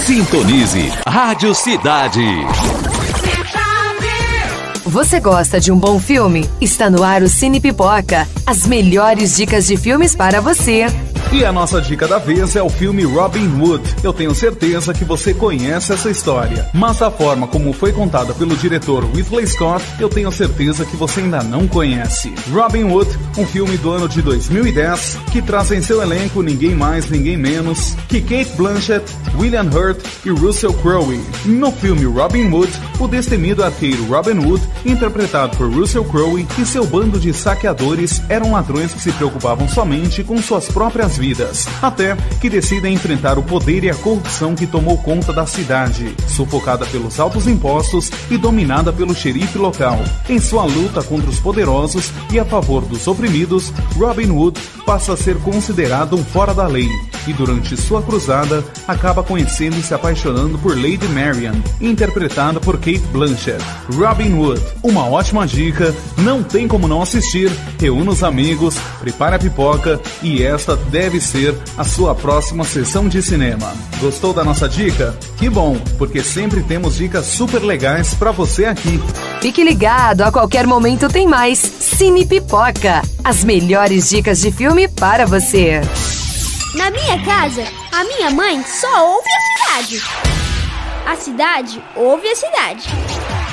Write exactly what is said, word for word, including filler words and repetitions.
Sintonize Rádio Cidade. Você gosta de um bom filme? Está no ar o Cine Pipoca. As melhores dicas de filmes para você. E a nossa dica da vez é o filme Robin Hood. Eu tenho certeza que você conhece essa história, mas da forma como foi contada pelo diretor Ridley Scott, eu tenho certeza que você ainda não conhece. Robin Hood, um filme do ano de dois mil e dez, que traz em seu elenco ninguém mais, ninguém menos que Cate Blanchett, William Hurt e Russell Crowe. No filme Robin Hood, o destemido arqueiro Robin Hood, interpretado por Russell Crowe, e seu bando de saqueadores eram ladrões que se preocupavam somente com suas próprias vidas, até que decidem enfrentar o poder e a corrupção que tomou conta da cidade, sufocada pelos altos impostos e dominada pelo xerife local. Em sua luta contra os poderosos e a favor dos oprimidos, Robin Hood passa a ser considerado um fora da lei, e durante sua cruzada acaba conhecendo e se apaixonando por Lady Marian, interpretada por Cate Blanchett. Robin Hood, uma ótima dica, não tem como não assistir. Reúna os amigos, prepare a pipoca e esta deve ser a sua próxima sessão de cinema. Gostou da nossa dica? Que bom, porque sempre temos dicas super legais pra você aqui. Fique ligado, a qualquer momento tem mais Cine Pipoca. As melhores dicas de filme para você. Na minha casa, a minha mãe só ouve a cidade. A cidade ouve a cidade.